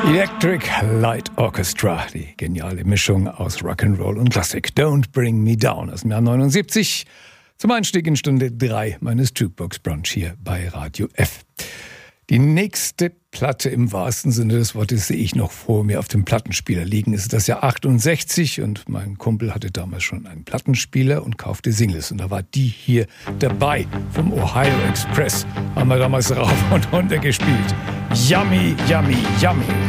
Electric Light Orchestra, die geniale Mischung aus Rock'n'Roll und Klassik. Don't Bring Me Down aus dem Jahr 79. Zum Einstieg in Stunde 3 meines Jukebox Brunch hier bei Radio F. Die nächste Platte im wahrsten Sinne des Wortes sehe ich noch vor mir auf dem Plattenspieler liegen. Es ist das Jahr 68 und mein Kumpel hatte damals schon einen Plattenspieler und kaufte Singles. Und da war die hier dabei vom Ohio Express. Haben wir damals rauf und runter gespielt. Yummy, yummy, yummy.